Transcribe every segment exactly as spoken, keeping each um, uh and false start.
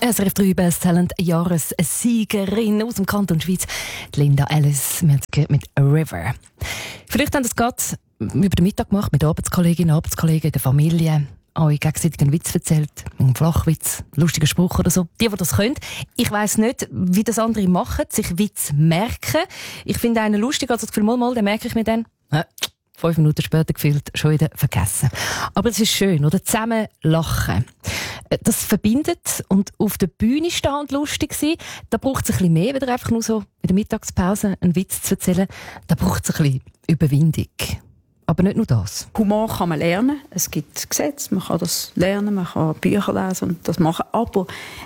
S R F drei Best Talent Jahressiegerin aus dem Kanton Schweiz, Linda Ellis, wir haben es gehört mit River. Vielleicht haben Sie es gerade über den Mittag gemacht, mit Arbeitskolleginnen, Arbeitskollegen, der Familie, euch gegenseitig einen Witz erzählt, einen Flachwitz, einen lustigen Spruch oder so. Die, die das können. Ich weiss nicht, wie das andere machen, sich Witz merken. Ich finde einen lustig, also das Gefühl, mal, mal, den merke ich mir dann. Äh, Fünf Minuten später gefühlt schon wieder vergessen. Aber es ist schön, oder? Zusammen lachen. Das verbindet und auf der Bühne stehen und lustig sein, da braucht es ein bisschen mehr, wieder einfach nur so in der Mittagspause einen Witz zu erzählen. Da braucht es ein bisschen Überwindung. Aber nicht nur das. Humor kann man lernen. Es gibt Gesetze, man kann das lernen, man kann Bücher lesen und das machen. Aber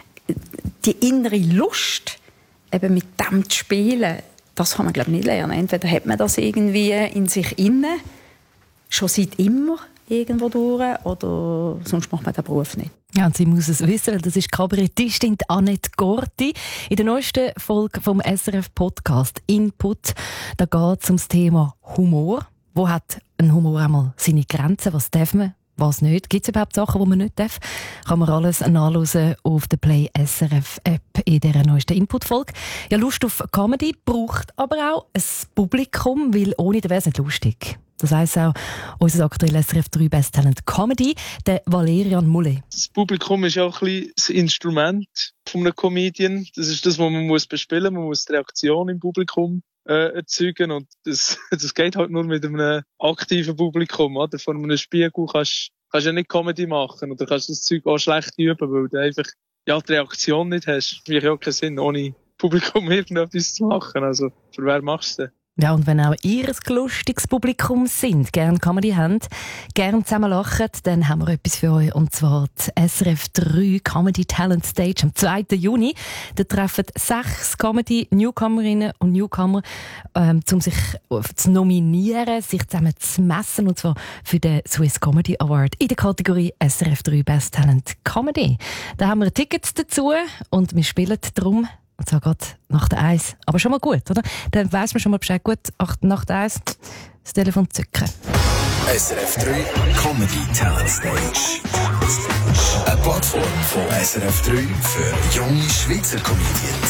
die innere Lust, eben mit dem zu spielen, das kann man, glaube ich, nicht lernen. Entweder hat man das irgendwie in sich inne, schon seit immer irgendwo durch, oder sonst macht man den Beruf nicht. Ja, und sie muss es wissen, weil das ist Kabarettistin Annette Gorti. In der neuesten Folge vom S R F-Podcast «Input», da geht es um das Thema Humor. Wo hat ein Humor einmal seine Grenzen? Was darf man? Was nicht? Gibt es überhaupt Sachen, die man nicht darf? Kann man alles nachhören auf der Play S R F App in dieser neuesten Input-Folge. Ja, Lust auf Comedy braucht aber auch ein Publikum, weil ohne das wäre es nicht lustig. Das heisst auch unser aktueller S R F drei Best Talent Comedy, der Valerian Mullet. Das Publikum ist auch ein bisschen das Instrument von einem Comedian. Das ist das, was man muss bespielen muss. Man muss die Reaktion im Publikum Äh, erzeugen und das, das geht halt nur mit einem aktiven Publikum, oder? Vor einem Spiegel kannst du ja nicht Comedy machen oder kannst das Zeug auch schlecht üben, weil du einfach ja, die Reaktion nicht hast. Macht ja auch keinen Sinn, ohne Publikum irgendetwas zu machen. Also, für wer machst du denn? Ja, und wenn auch ihr ein lustiges Publikum sind, gerne Comedy habt, gerne zusammen lachen, dann haben wir etwas für euch, und zwar die S R F drei Comedy Talent Stage am zweiten Juni. Da treffen sechs Comedy-Newcomerinnen und Newcomer, ähm, um sich zu nominieren, sich zusammen zu messen, und zwar für den Swiss Comedy Award in der Kategorie S R F drei Best Talent Comedy. Da haben wir Tickets dazu und wir spielen darum. Und zwar gerade nach der Eins. Aber schon mal gut, oder? Dann weiss man schon mal Bescheid. Gut, nach der Eins das Telefon zücken. S R F drei Comedy Talent Stage. Eine Plattform von S R F drei für junge Schweizer Comedians.